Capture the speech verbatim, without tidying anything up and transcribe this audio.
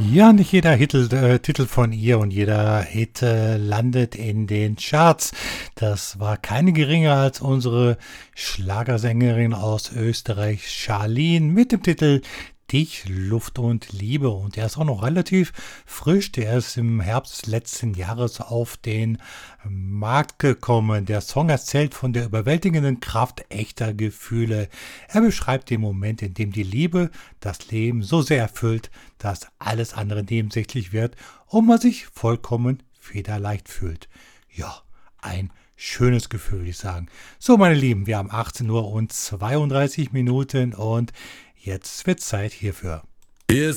Ja, nicht jeder Hitel, äh, Titel von ihr und jeder Hit äh, landet in den Charts. Das war keine geringer als unsere Schlagersängerin aus Österreich, Charlene, mit dem Titel Dich, Luft und Liebe. Und der ist auch noch relativ frisch. Der ist im Herbst letzten Jahres auf den Markt gekommen. Der Song erzählt von der überwältigenden Kraft echter Gefühle. Er beschreibt den Moment, in dem die Liebe das Leben so sehr erfüllt, dass alles andere nebensächlich wird und man sich vollkommen federleicht fühlt. Ja, ein schönes Gefühl, würde ich sagen. So, meine Lieben, wir haben achtzehn Uhr und zweiunddreißig Minuten und jetzt wird Zeit hierfür. Ihr